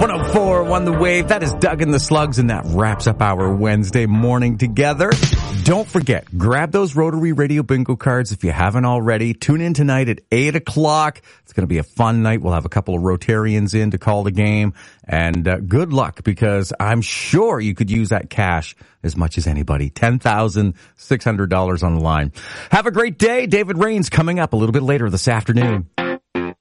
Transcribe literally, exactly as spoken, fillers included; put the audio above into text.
one oh four one The Wave. That is Doug and the Slugs, and that wraps up our Wednesday morning together. Don't forget, grab those Rotary Radio bingo cards if you haven't already. Tune in tonight at eight o'clock. It's going to be a fun night. We'll have a couple of Rotarians in to call the game. And uh, good luck, because I'm sure you could use that cash as much as anybody. ten thousand six hundred dollars on the line. Have a great day. David Rains coming up a little bit later this afternoon.